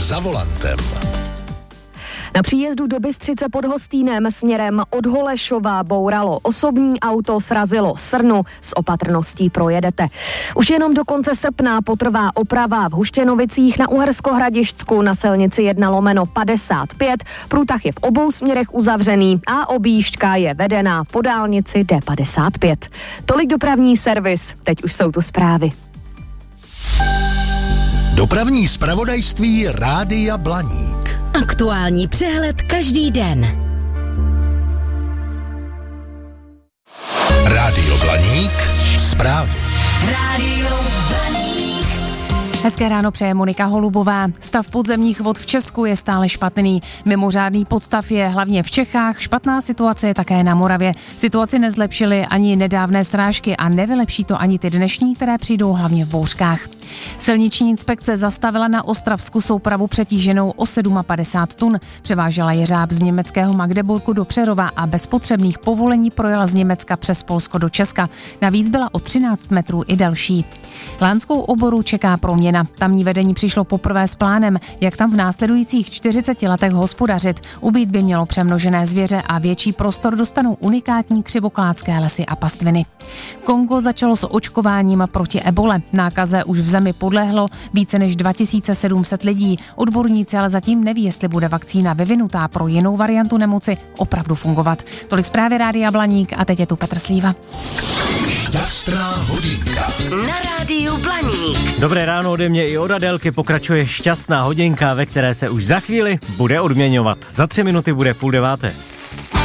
za volantem. Na příjezdu do Bystřice pod Hostýnem směrem od Holešova bouralo. Osobní auto srazilo srnu, s opatrností projedete. Už jenom do konce srpna potrvá oprava v Huštěnovicích na Uherskohradišťsku na silnici 1/55. Průtah je v obou směrech uzavřený a objížďka je vedená po dálnici D55. Tolik dopravní servis, teď už jsou tu zprávy. Dopravní zpravodajství Rádia Blaník. Aktuální přehled každý den. Rádio Blaník. Zprávy. Rádio Blaník. Hezké ráno přeje Monika Holubová. Stav podzemních vod v Česku je stále špatný. Mimořádný podstav je hlavně v Čechách, špatná situace je také na Moravě. Situaci nezlepšily ani nedávné srážky a nevylepší to ani ty dnešní, které přijdou hlavně v bouřkách. Silniční inspekce zastavila na Ostravsku soupravu přetíženou o 57 tun. Převážela jeřáb z německého Magdeburgu do Přerova a bez potřebných povolení projela z Německa přes Polsko do Česka. Navíc byla o 13 metrů i další. Lánskou oboru čeká proměna. Tamní vedení přišlo poprvé s plánem, jak tam v následujících 40 letech hospodařit. Ubýt by mělo přemnožené zvěře a větší prostor dostanou unikátní křivoklátské lesy a pastviny. Kongo začalo s očkováním proti ebole. Nákaze už v zemi podlehlo více než 2700 lidí. Odborníci ale zatím neví, jestli bude vakcína vyvinutá pro jinou variantu nemoci opravdu fungovat. Tolik zprávy Rádia Blaník a teď je tu Petr Slíva. Šťastná hodinka. Na Rádiu Blaník. Dobré ráno ode mě i od Adélky pokračuje šťastná hodinka, ve které se už za chvíli bude odměňovat. Za 3 minuty bude 8:30.